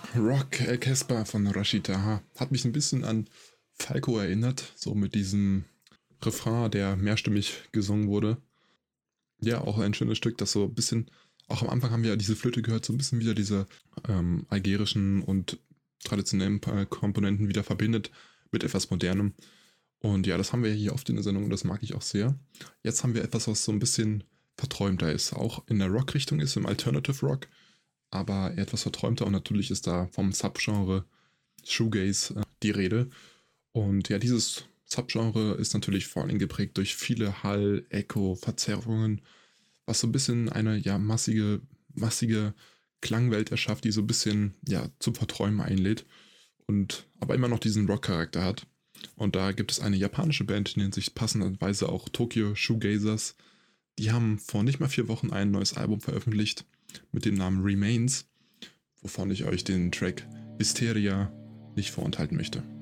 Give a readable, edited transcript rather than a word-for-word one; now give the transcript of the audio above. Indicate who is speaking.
Speaker 1: Rock Casper von Rashid Taha hat mich ein bisschen an Falco erinnert, so mit diesem Refrain, der mehrstimmig gesungen wurde. Ja, auch ein schönes Stück, das so ein bisschen, auch am Anfang haben wir ja diese Flöte gehört, so ein bisschen wieder diese algerischen und traditionellen Komponenten wieder verbindet mit etwas Modernem. Und ja, das haben wir hier oft in der Sendung und das mag ich auch sehr. Jetzt haben wir etwas, was so ein bisschen verträumter ist, auch in der Rock-Richtung ist, im Alternative Rock, aber etwas verträumter und natürlich ist da vom Subgenre Shoegaze die Rede. Und ja, dieses Subgenre ist natürlich vor allem geprägt durch viele Hall-, Echo-, Verzerrungen, was so ein bisschen eine ja massige Klangwelt erschafft, die so ein bisschen ja zum Verträumen einlädt und aber immer noch diesen Rock-Charakter hat. Und da gibt es eine japanische Band, die nennt sich passenderweise auch Tokyo Shoegazers. Die haben vor nicht mal 4 Wochen ein neues Album veröffentlicht mit dem Namen Remains, wovon ich euch den Track Hysteria nicht vorenthalten möchte.